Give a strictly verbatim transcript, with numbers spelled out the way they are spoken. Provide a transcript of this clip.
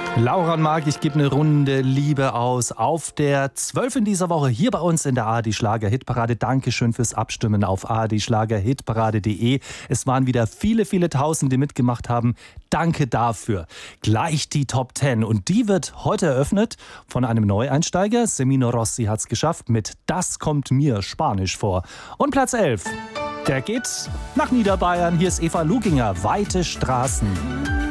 Laura und Marc, ich gebe eine Runde Liebe aus. Auf der zwölf in dieser Woche hier bei uns in der A R D Schlager Hitparade. Dankeschön fürs Abstimmen auf a r d schlager hitparade punkt de. Es waren wieder viele, viele Tausend, die mitgemacht haben. Danke dafür. Gleich die Top zehn. Und die wird heute eröffnet von einem Neueinsteiger. Semino Rossi hat es geschafft mit Das kommt mir Spanisch vor. Und Platz elf, der geht nach Niederbayern. Hier ist Eva Luginger, Weite Straßen.